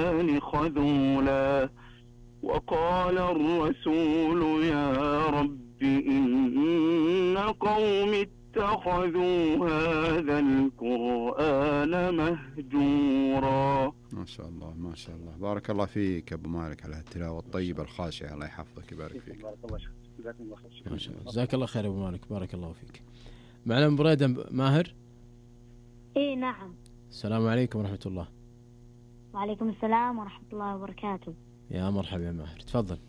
الرحمن خذولا. وقال الرسول يا رب إن قوم اتخذوا هذا القرآن مهجورا. ما شاء الله ما شاء الله، بارك الله فيك أبو مالك على التلاوة الطيبة الخاشعة، الله يحفظك ويبارك فيك. ما شاء الله، جزاك الله خير أبو مالك، بارك الله فيك. معنا أم بريدة ماهر. إيه نعم. السلام عليكم ورحمة الله. وعليكم السلام ورحمة الله وبركاته. يا مرحبا يا ماهر، تفضل.